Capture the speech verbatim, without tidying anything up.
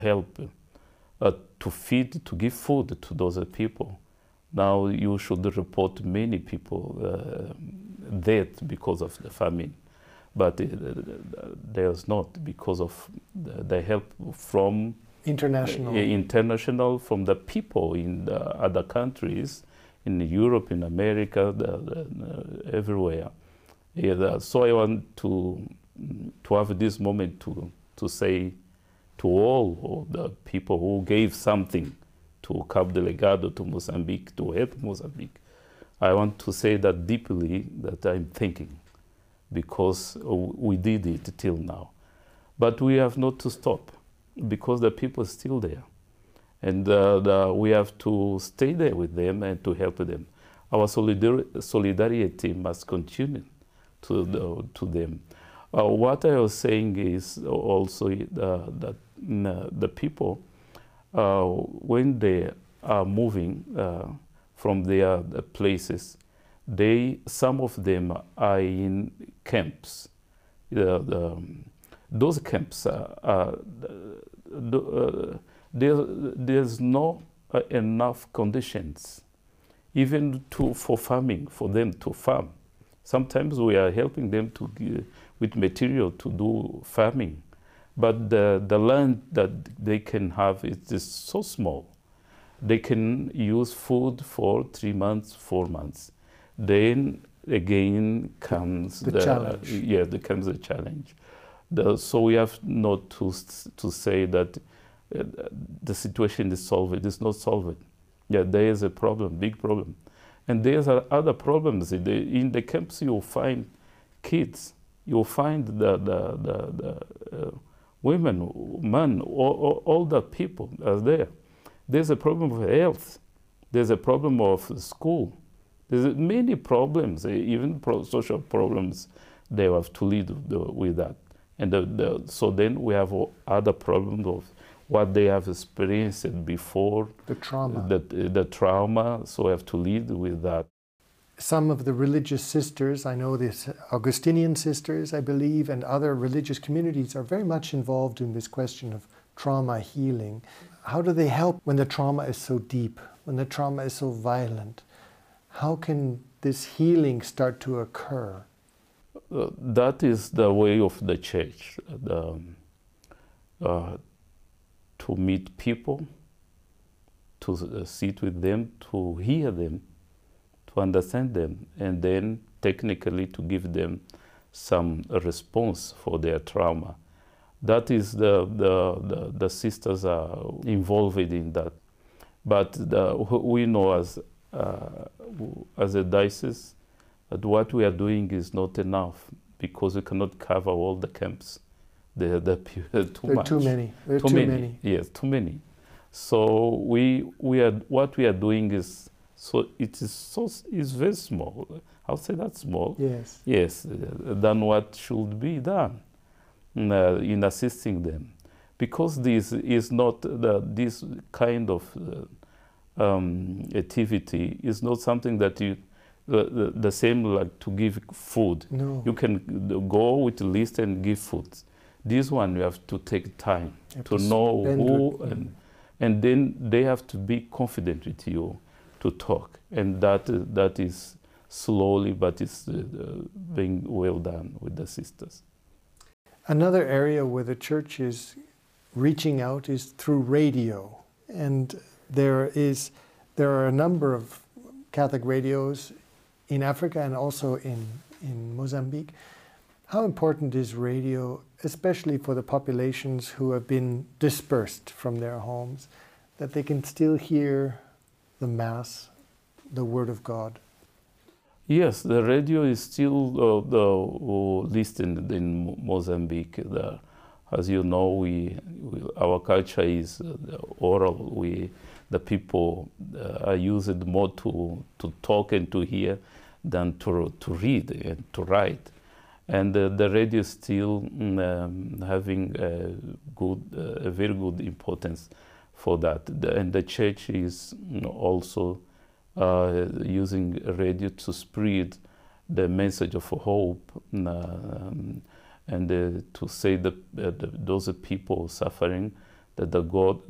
help uh, to feed, to give food to those people. Now you should report many people uh, dead because of the famine, but uh, there's not because of the, the help from international, uh, international from the people in the other countries, in Europe, in America, the, the, uh, everywhere. Yeah, the, so I want to to have this moment to to say to all of the people who gave something to Cabo Delgado, to Mozambique, to help Mozambique. I want to say that deeply that I'm thinking, because we did it till now. But we have not to stop, because the people are still there. And uh, the, we have to stay there with them and to help them. Our solidar solidarity must continue to, the, to them. Uh, what I was saying is also uh, that uh, the people, uh, when they are moving uh, from their places, they, some of them are in camps. Uh, the, those camps are, are the, uh, there, there's no uh, enough conditions, even to, for farming, for them to farm. Sometimes we are helping them to give, with material to do farming, but the, the land that they can have is just so small. They can use food for three months, four months. Then again comes the, the, the challenge. Yeah, there comes the challenge. The, so we have not to to say that uh, the situation is solved. It is not solved. Yeah, there is a problem, big problem, and there's other problems. In the, in the camps, you'll find kids. You'll find the the the, the uh, women, men, all, all the people are there. There's a problem of health. There's a problem of school. There's many problems, even pro social problems. They have to lead the, with that. And the, the, so then we have other problems of what they have experienced before. The trauma. The, the trauma, so we have to lead with that. Some of the religious sisters, I know this Augustinian sisters, I believe, and other religious communities are very much involved in this question of trauma healing. How do they help when the trauma is so deep, when the trauma is so violent? How can this healing start to occur? Uh, that is the way of the church, the, uh, to meet people, to uh, sit with them, to hear them, to understand them, and then technically to give them some response for their trauma. That is the, the, the, the sisters are involved in that. But the, we know as, uh, as a diocese that what we are doing is not enough, because we cannot cover all the camps. There are the, too there much. Too many. There are too, too many. many. Yes, too many. So we, we are, what we are doing is, so it is so is very small. I'll say that's small. Yes. Yes, uh, than what should be done uh, in assisting them, because this is not the, this kind of uh, um, activity is not something that you uh, the, the same like to give food. No. You can go with a list and give food. This one you have to take time to, to know who, with, and and then they have to be confident with you to talk, and that uh, that is slowly, but it's uh, being well done with the sisters. Another area where the church is reaching out is through radio, and there is there are a number of Catholic radios in Africa and also in in Mozambique. How important is radio, especially for the populations who have been dispersed from their homes, that they can still hear the Mass, the Word of God? Yes, the radio is still uh, the, uh, listened in Mozambique. The, as you know, we, we our culture is uh, oral. We the people uh, are used more to to talk and to hear than to to read and to write. And uh, the radio is still um, having a good, uh, a very good importance for that. The, and the church is also uh, using radio to spread the message of hope, um, and uh, to say that uh, the, those people suffering, that the God